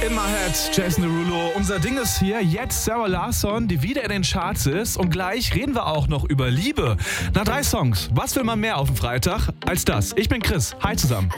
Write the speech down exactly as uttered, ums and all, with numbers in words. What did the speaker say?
In My Head, Jason Derulo. Unser Ding ist hier jetzt Sarah Larsson, die wieder in den Charts ist. Und gleich reden wir auch noch über Liebe. Nach drei Songs. Was will man mehr auf dem Freitag als das? Ich bin Chris. Hi zusammen.